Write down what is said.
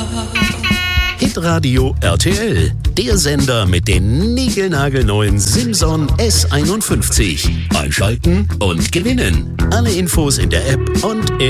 Hitradio RTL, der Sender mit den niegelnagelneuen Simson S51. Einschalten und gewinnen. Alle Infos in der App und